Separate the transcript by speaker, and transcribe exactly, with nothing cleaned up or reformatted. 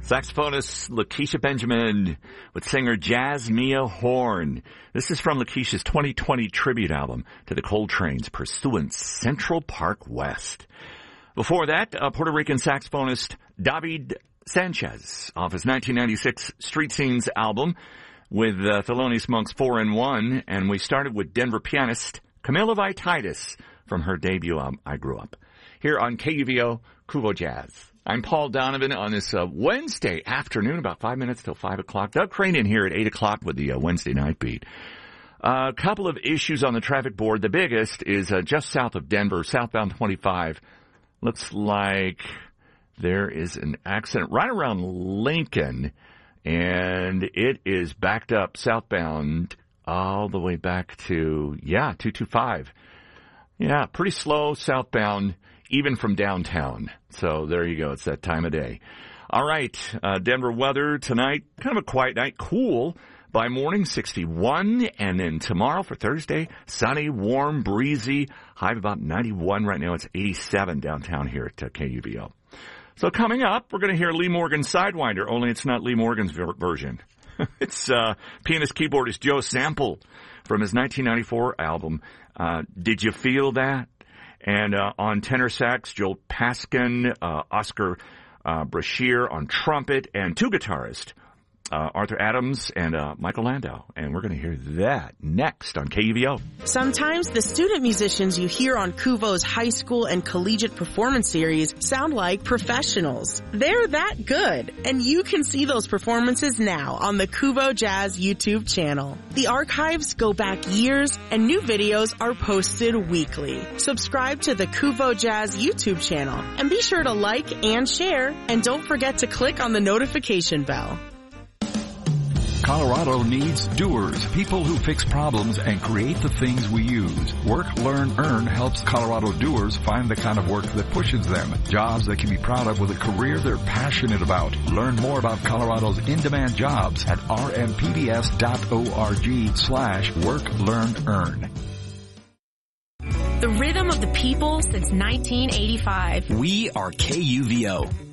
Speaker 1: Saxophonist Lakeisha Benjamin with singer Jasmia Horn. This is from Lakeisha's twenty twenty tribute album to the Coltrane's Pursuant Central Park West. Before that, uh, Puerto Rican saxophonist David Sanchez off his nineteen ninety-six Street Scenes album with uh, Thelonious Monk's four in one, and we started with Denver pianist Camilla Vititis from her debut album, I Grew Up. Here on K U V O, Kuvo Jazz. I'm Paul Donovan on this uh, Wednesday afternoon, about five minutes till five o'clock. Doug Crane in here at eight o'clock with the uh, Wednesday night beat. A uh, couple of issues on the traffic board. The biggest is uh, just south of Denver, southbound twenty-five. Looks like there is an accident right around Lincoln, and it is backed up southbound all the way back to, yeah, two two five. Yeah, pretty slow southbound, even from downtown. So there you go. It's that time of day. All right, uh, Denver weather tonight, kind of a quiet night, cool by morning, sixty-one, and then tomorrow for Thursday, sunny, warm, breezy, high of about ninety-one. Right now it's eighty-seven downtown here at uh, K U V O. So coming up, we're going to hear Lee Morgan's Sidewinder, only it's not Lee Morgan's ver- version. It's uh, pianist keyboardist Joe Sample from his nineteen ninety-four album, uh, Did You Feel That? And uh, on tenor sax, Joel Paskin, uh, Oscar uh, Brashear on trumpet, and two guitarists, uh, Arthur Adams and uh, Michael Landau. And we're going to hear that next on K U V O.
Speaker 2: Sometimes the student musicians you hear on Kuvo's high school and collegiate performance series sound like professionals. They're that good, and you can see those performances now on the Kuvo Jazz YouTube channel. The archives go back years, and new videos are posted weekly. Subscribe to the Kuvo Jazz YouTube channel, and be sure to like and share, and don't forget to click on the notification bell.
Speaker 3: Colorado needs doers, people who fix problems and create the things we use. Work, Learn, Earn helps Colorado doers find the kind of work that pushes them. Jobs they can be proud of with a career they're passionate about. Learn more about Colorado's in-demand jobs at rmpbs.org slash work, learn, earn.
Speaker 4: The rhythm of the people since nineteen eighty-five.
Speaker 5: We are K U V O.